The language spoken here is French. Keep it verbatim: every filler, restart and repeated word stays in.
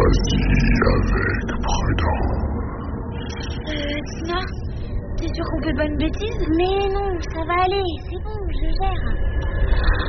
Vas-y avec prudence. Euh, Tina, t'es sûre qu'on fait pas une bêtise? Mais non, ça va aller, c'est bon, je gère.